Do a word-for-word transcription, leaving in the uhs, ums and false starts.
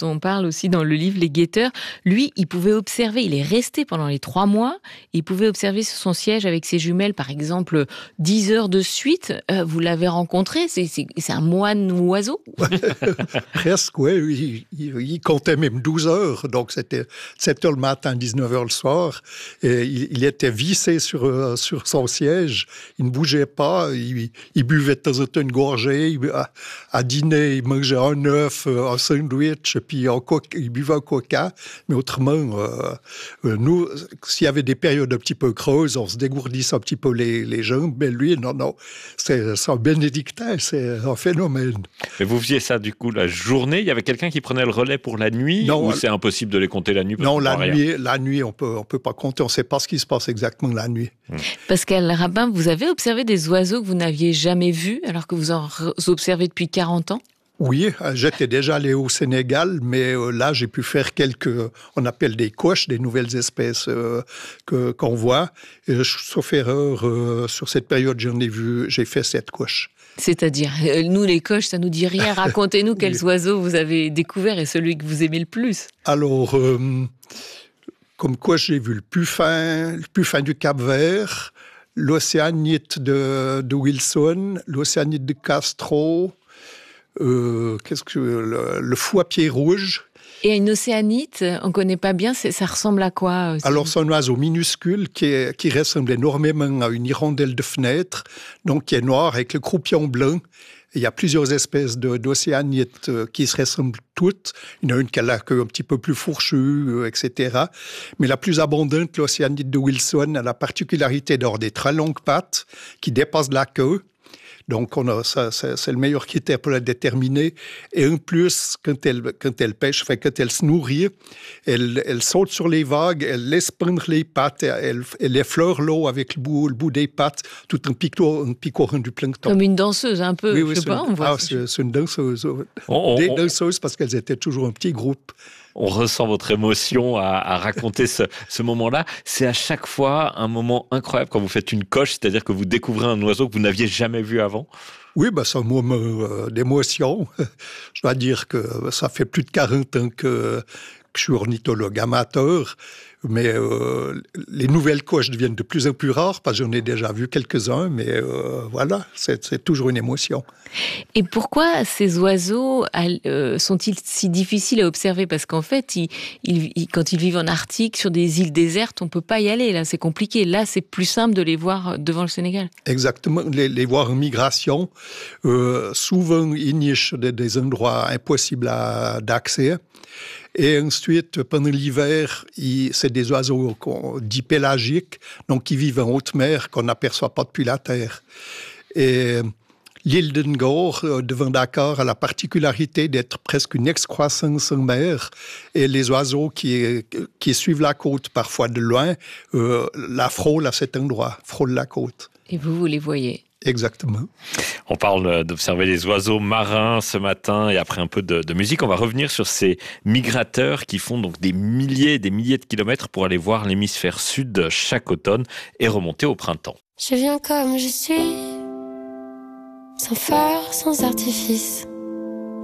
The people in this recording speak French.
dont on parle aussi dans le livre Les Guetteurs, lui, il pouvait observer, il est resté pendant les trois mois, il pouvait observer sur son siège avec ses jumelles, par exemple, dix heures de suite. Euh, vous l'avez rencontré, c'est, c'est, c'est un moine oiseau? Presque, oui. Il, il, il comptait même douze heures, donc c'était sept heures le matin, dix-neuf heures le soir. Et il, il était vissé sur, euh, sur son siège, il ne bougeait pas, il, il buvait de temps en temps une gorgée, il, à, à dîner, il mangeait un œuf, un sandwich, puis un coca, il buvait un coca, mais autrement, euh, nous, s'il y avait des périodes un petit peu creuses, on se dégourdissait un petit peu les, les jambes, mais lui, non, non, c'est, c'est un bénédictin, c'est un phénomène. Mais vous faisiez ça, du coup, la journée? Il y avait quelqu'un qui prenait le relais pour la nuit? Non, ou c'est impossible de les compter la nuit? Non, la nuit, la nuit, on peut, on peut pas compter, on sait pas ce qui se passe exactement la nuit. Mmh. Pascal Rabin, vous avez observé des oiseaux que vous n'aviez jamais vus, alors que vous en observez depuis quarante ans? Oui, j'étais déjà allé au Sénégal, mais là, j'ai pu faire quelques, on appelle des coches, des nouvelles espèces euh, que, qu'on voit. Et, sauf erreur, euh, sur cette période, j'en ai vu, j'ai fait sept coches. C'est-à-dire, nous, les coches, ça nous dit rien. Racontez-nous quels oui. oiseaux vous avez découverts et celui que vous aimez le plus. Alors, euh, comme coche, j'ai vu le puffin, le puffin du Cap-Vert, l'océanite de, de Wilson, l'océanite de Castro, Euh, qu'est-ce que le, le fou à pieds rouges. Et une océanite, on ne connaît pas bien, c'est, ça ressemble à quoi aussi? Alors, c'est un oiseau minuscule qui, est, qui ressemble énormément à une hirondelle de fenêtre, donc qui est noir avec le croupion blanc. Il y a plusieurs espèces de, d'océanites qui se ressemblent toutes. Il y en a une qui a la queue un petit peu plus fourchue, et cetera. Mais la plus abondante, l'océanite de Wilson, a la particularité d'avoir des très longues pattes qui dépassent la queue. Donc, on a, ça, ça, c'est le meilleur critère pour la déterminer. Et en plus, quand elle, quand elle pêche, enfin, quand elle se nourrit, elle, elle saute sur les vagues, elle laisse pendre les pattes, elle, elle effleure l'eau avec le bout, le bout des pattes, tout en picorant, en picorant du plancton. Comme une danseuse, un peu, oui, oui, je sais pas, une, on voit. Ah, c'est, c'est une danseuse. On, Des on, danseuses, parce qu'elles étaient toujours un petit groupe. On ressent votre émotion à, à raconter ce, ce moment-là. C'est à chaque fois un moment incroyable quand vous faites une coche, c'est-à-dire que vous découvrez un oiseau que vous n'aviez jamais vu avant. Oui, ben, c'est un moment euh, d'émotion. Je dois dire que ça fait plus de quarante ans que, que je suis ornithologue amateur. Mais euh, les nouvelles coches deviennent de plus en plus rares, parce que j'en ai déjà vu quelques-uns, mais euh, voilà, c'est, c'est toujours une émotion. Et pourquoi ces oiseaux euh, sont-ils si difficiles à observer? Parce qu'en fait, ils, ils, ils, quand ils vivent en Arctique, sur des îles désertes, on ne peut pas y aller, là, c'est compliqué. Là, c'est plus simple de les voir devant le Sénégal. Exactement, les, les voir en migration. Euh, souvent, ils nichent des, des endroits impossibles à, d'accès. Et ensuite, pendant l'hiver, il, c'est des oiseaux qu'on dit pélagiques, donc qui vivent en haute mer, qu'on n'aperçoit pas depuis la terre. Et l'île de Ngor, devant Dakar, a la particularité d'être presque une excroissance en mer. Et les oiseaux qui, qui suivent la côte, parfois de loin, euh, la frôlent à cet endroit, frôlent la côte. Et vous, vous les voyez? Exactement. On parle d'observer les oiseaux marins ce matin et après un peu de, de musique, on va revenir sur ces migrateurs qui font donc des milliers et des milliers de kilomètres pour aller voir l'hémisphère sud chaque automne et remonter au printemps. Je viens comme je suis, sans phare, sans artifice.